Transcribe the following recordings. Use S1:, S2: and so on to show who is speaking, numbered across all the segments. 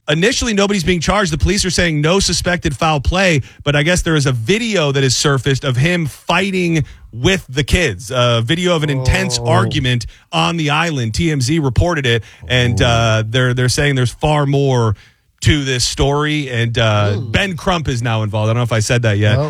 S1: initially, nobody's being charged. The police are saying no suspected foul play, but I guess there is a video that has surfaced of him fighting with the kids. A video of an intense argument on the island. TMZ reported it, and they're saying there's far more to this story, and Ben Crump is now involved. I don't know if I said that yet.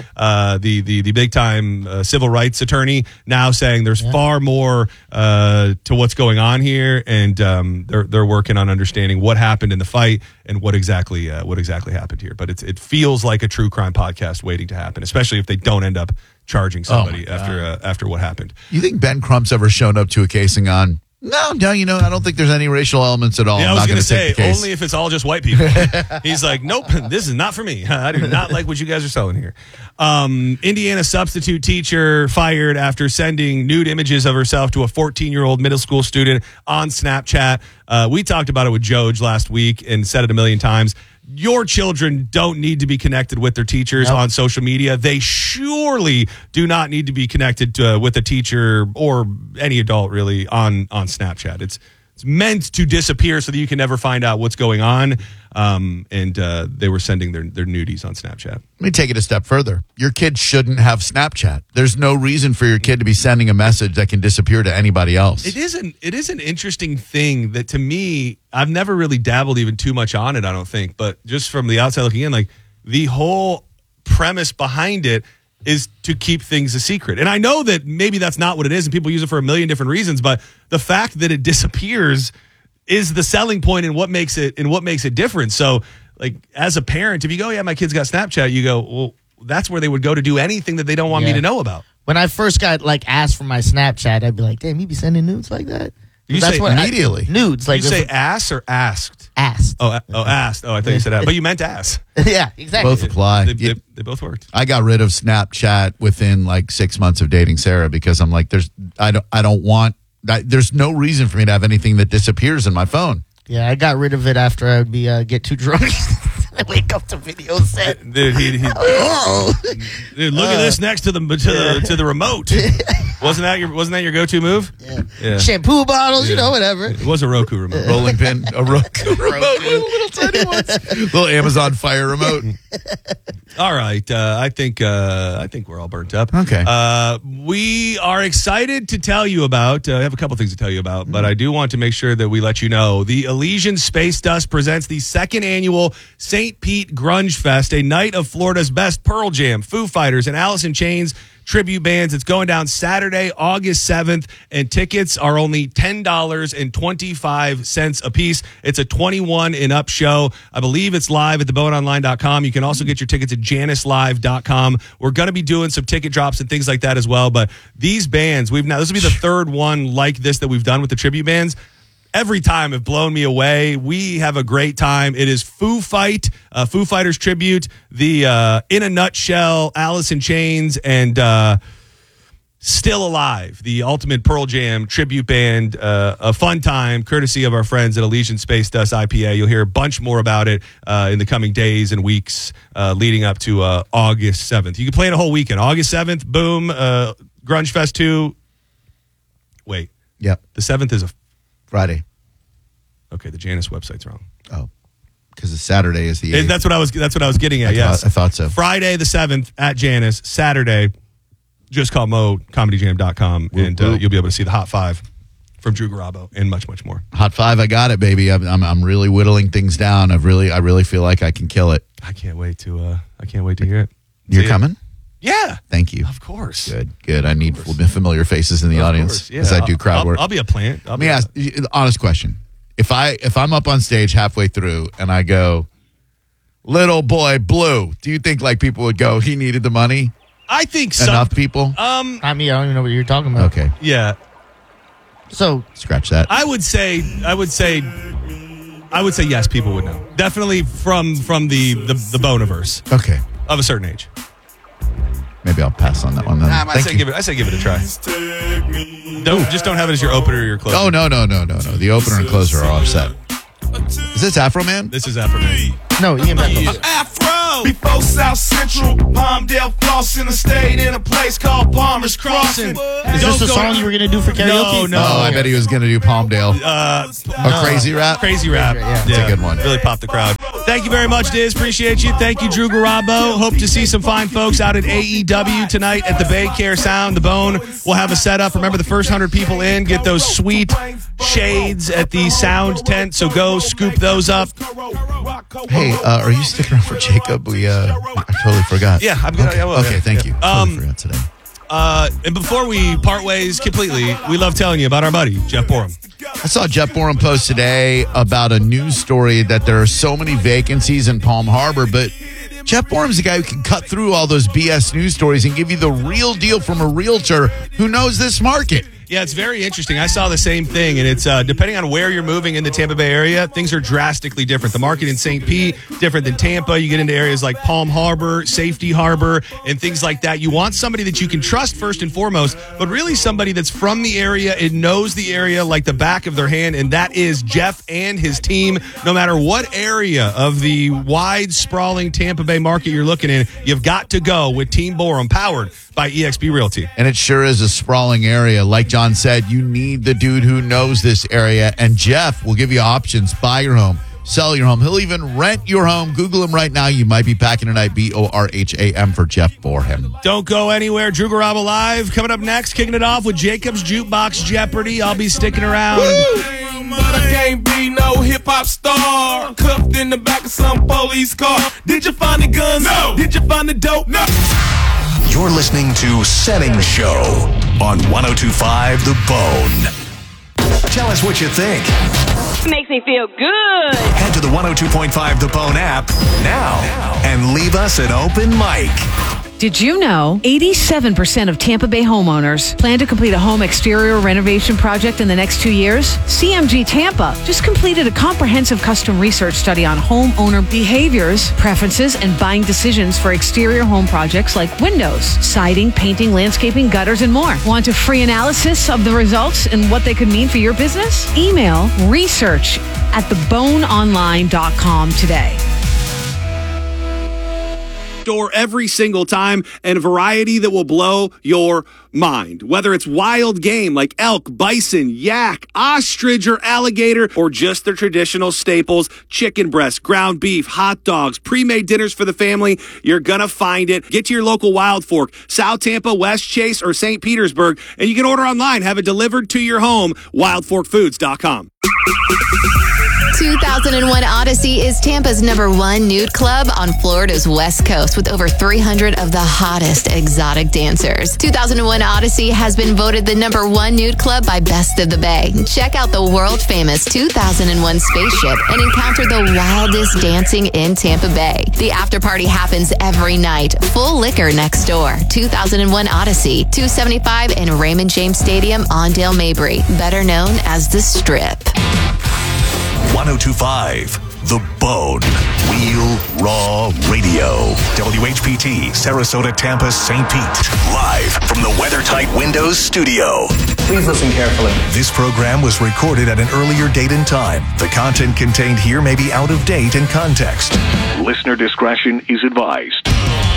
S1: The big time civil rights attorney now saying there's far more to what's going on here, and they're working on understanding what happened in the fight and what exactly happened here. But it feels like a true crime podcast waiting to happen, especially if they don't end up charging somebody after what happened.
S2: You think Ben Crump's ever shown up to a case and gone, No, I don't think there's any racial elements at all.
S1: Yeah, I was going to say, only if it's all just white people. He's like, nope, this is not for me. I do not like what you guys are selling here. Indiana substitute teacher fired after sending nude images of herself to a 14-year-old middle school student on Snapchat. We talked about it with Joj last week and said it a million times. Your children don't need to be connected with their teachers on social media. They surely do not need to be connected with a teacher or any adult really on Snapchat. It's meant to disappear so that you can never find out what's going on. And they were sending their nudies on Snapchat.
S2: Let me take it a step further. Your kid shouldn't have Snapchat. There's no reason for your kid to be sending a message that can disappear to anybody else.
S1: It is an interesting thing that, to me, I've never really dabbled even too much on it, I don't think. But just from the outside looking in, like, the whole premise behind it is to keep things a secret. And I know that maybe that's not what it is, and people use it for a million different reasons, but the fact that it disappears is the selling point and what makes it different. So, like, as a parent, if you go, yeah, my kid's got Snapchat, you go, well, that's where they would go to do anything that they don't want me to know about.
S3: When I first got, asked for my Snapchat, I'd be like, damn, you be sending nudes like that?
S1: You say
S2: immediately.
S3: Nudes.
S1: Like, you say ass or asked?
S3: Asked.
S1: Oh, asked. Oh, I thought you said ass. But you meant ass.
S3: Yeah, exactly.
S2: Both apply.
S1: They both worked.
S2: I got rid of Snapchat within 6 months of dating Sarah because I'm like, there's no reason for me to have anything that disappears in my phone.
S3: Yeah, I got rid of it after I would get too drunk. I wake up to video set.
S1: Dude, dude, look at this next to the remote. Wasn't that your go-to move?
S3: Yeah. Shampoo bottles, whatever.
S1: It was a Roku remote.
S2: Rolling pin, a Roku remote, little tiny ones. Little Amazon Fire remote.
S1: All right, I think we're all burnt up.
S2: Okay.
S1: We are excited to tell you about. I have a couple things to tell you about, but I do want to make sure that we let you know the Elysian Space Dust presents the second annual St. Pete Grunge Fest, a night of Florida's best Pearl Jam, Foo Fighters, and Alice in Chains tribute bands. It's going down Saturday, August 7th, and tickets are only $10.25 a piece. It's a 21 and up show. I believe it's live at theboneonline.com. You can also get your tickets at janislive.com. We're going to be doing some ticket drops and things like that as well, but these bands, this will be the third one like this that we've done with the tribute bands. Every time have blown me away. We have a great time. It is Foo Fighters tribute, the In a Nutshell, Alice in Chains, and Still Alive, the ultimate Pearl Jam tribute band. A fun time, courtesy of our friends at Elysian Space Dust IPA. You'll hear a bunch more about it in the coming days and weeks leading up to August 7th. You can play it a whole weekend. August 7th, boom, Grunge Fest 2. Wait.
S2: Yep.
S1: The 7th is a
S2: Friday.
S1: Okay, the Janis website's wrong.
S2: Oh, because the Saturday is the 8th.
S1: That's what I was getting at. Yes,
S2: I thought so.
S1: Friday the 7th at Janis. Saturday, just call MoComedyJam.com and you'll be able to see the Hot 5 from Drew Garabo and much, much more.
S2: Hot 5, I got it, baby. I'm really whittling things down. I really feel like I can kill it.
S1: I can't wait to hear it.
S2: You're coming?
S1: Yeah.
S2: Thank you.
S1: Of course.
S2: Good. I need familiar faces in the audience as I do crowd work.
S1: I'll be a plant.
S2: Let me ask the honest question. If I'm up on stage halfway through and I go, Little Boy Blue, do you think people would go, he needed the money?
S1: I think
S2: enough people?
S3: I don't even know what you're talking about.
S2: Okay.
S1: Yeah.
S3: So
S2: scratch that.
S1: I would say yes, people would know. Definitely from the Boneverse.
S2: Okay.
S1: Of a certain age.
S2: Maybe I'll pass on that one then.
S1: I say give it a try. Just don't have it as your opener or your closer.
S2: Oh, no. The opener and closer are offset. Is this Afro Man?
S1: This is Afro Man.
S3: No, Ian Bethel.
S4: Afro! Before South Central, Palmdale flossing, stayed in a place called Palmer's Crossing.
S3: Is this the song you were going to do for karaoke?
S1: No.
S2: Oh, I bet he was going to do Palmdale.
S1: No.
S2: Crazy Rap?
S1: Crazy Rap.
S3: Yeah.
S2: It's a good one.
S1: Really popped the crowd. Thank you very much, Diz. Appreciate you. Thank you, Drew Garabo. Hope to see some fine folks out at AEW tonight at the Baycare Sound. The Bone will have a setup. Remember, the first 100 people in get those sweet shades at the sound tent, so go scoop those up.
S2: Hey, are you sticking around for Jacob? I totally forgot.
S1: Yeah, I'm good.
S2: Okay, thank you. Totally forgot today.
S1: And before we part ways completely, we love telling you about our buddy, Jeff Borum.
S2: I saw Jeff Borum post today about a news story that there are so many vacancies in Palm Harbor, but Jeff Borum's the guy who can cut through all those BS news stories and give you the real deal from a realtor who knows this market.
S1: Yeah, it's very interesting. I saw the same thing, and it's depending on where you're moving in the Tampa Bay area, things are drastically different. The market in St. Pete, different than Tampa. You get into areas like Palm Harbor, Safety Harbor, and things like that. You want somebody that you can trust first and foremost, but really somebody that's from the area and knows the area like the back of their hand, and that is Jeff and his team. No matter what area of the wide, sprawling Tampa Bay market you're looking in, you've got to go with Team Borum, powered by eXp Realty.
S2: And it sure is a sprawling area. Like John said, you need the dude who knows this area. And Jeff will give you options. Buy your home, sell your home. He'll even rent your home. Google him right now. You might be packing tonight. BORHAM for Jeff Borum.
S1: Don't go anywhere. Drew Garabo Live coming up next. Kicking it off with Jacob's Jukebox Jeopardy. I'll be sticking around.
S4: But I can't be no hip-hop star. Cuffed in the back of some police car. Did you find the guns? No. Did you find the dope? No.
S5: You're listening to Setting Show on 102.5 The Bone. Tell us what you think.
S6: Makes me feel good.
S5: Head to the 102.5 The Bone app now and leave us an open mic.
S7: Did you know 87% of Tampa Bay homeowners plan to complete a home exterior renovation project in the next 2 years? CMG Tampa just completed a comprehensive custom research study on homeowner behaviors, preferences, and buying decisions for exterior home projects like windows, siding, painting, landscaping, gutters, and more. Want a free analysis of the results and what they could mean for your business? Email research@theboneonline.com today.
S1: Store every single time, and a variety that will blow your mind. Whether it's wild game like elk, bison, yak, ostrich, or alligator, or just the traditional staples, chicken breast, ground beef, hot dogs, pre-made dinners for the family, you're gonna find it. Get to your local Wild Fork, South Tampa, West Chase, or St. Petersburg, and you can order online, have it delivered to your home, wildforkfoods.com.
S8: 2001 Odyssey is Tampa's #1 nude club on Florida's West Coast with over 300 of the hottest exotic dancers. 2001 Odyssey has been voted the #1 nude club by Best of the Bay. Check out the world-famous 2001 spaceship and encounter the wildest dancing in Tampa Bay. The after party happens every night. Full liquor next door. 2001 Odyssey, 275 in Raymond James Stadium on Dale Mabry, better known as The Strip.
S5: 102.5 The Bone. Real Raw Radio. WHPT, Sarasota, Tampa, St. Pete. Live from the WeatherTight Windows studio.
S9: Please listen carefully.
S5: This program was recorded at an earlier date and time. The content contained here may be out of date in context. Listener discretion is advised.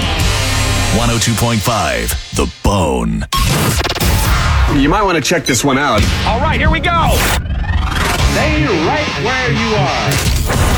S5: 102.5 The Bone.
S9: You might want to check this one out.
S10: All right, here we go. Stay right where you are.